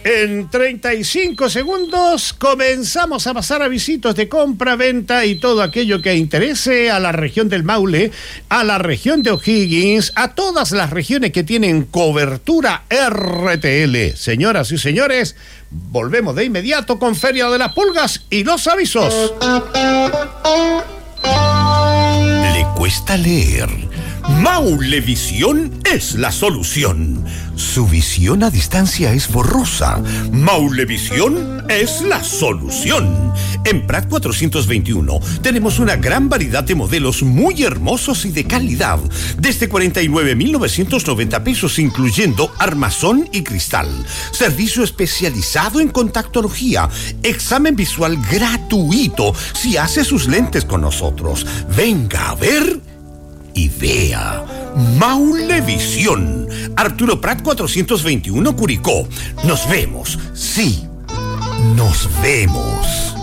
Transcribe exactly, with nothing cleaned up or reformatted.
En treinta y cinco segundos comenzamos a pasar a visitos de compra, venta y todo aquello que interese a la región del Maule, a la región de O'Higgins, a todas las regiones que tienen cobertura R T L. Señoras y señores, volvemos de inmediato con Feria de las Pulgas y los avisos. ¿Le cuesta leer? Maulevisión es la solución. Su visión a distancia es borrosa. Maulevisión es la solución. En Prat cuatrocientos veintiuno tenemos una gran variedad de modelos muy hermosos y de calidad. Desde cuarenta y nueve mil novecientos noventa pesos, incluyendo armazón y cristal. Servicio especializado en contactología. Examen visual gratuito si hace sus lentes con nosotros. Venga a ver y vea. Maulevisión. Arturo Prat cuatrocientos veintiuno, Curicó. Nos vemos. Sí, nos vemos.